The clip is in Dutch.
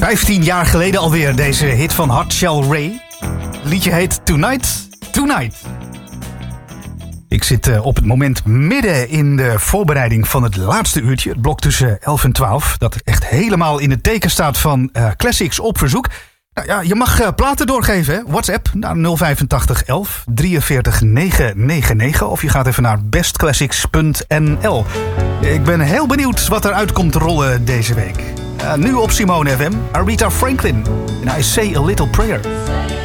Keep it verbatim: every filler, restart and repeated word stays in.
Vijftien jaar geleden alweer deze hit van Hot Shell Ray. Het liedje heet Tonight, Tonight. Ik zit uh, op het moment midden in de voorbereiding van het laatste uurtje. Het blok tussen elf en twaalf. Dat echt helemaal in het teken staat van uh, classics op verzoek. Nou ja, je mag uh, platen doorgeven, hè? WhatsApp naar nul vijfentachtig elf drieënveertig negenhonderdnegenennegentig. Of je gaat even naar bestclassics punt n l. Ik ben heel benieuwd wat er uitkomt rollen deze week. Uh, nu op Simone F M, Aretha Franklin. En I Say a Little Prayer.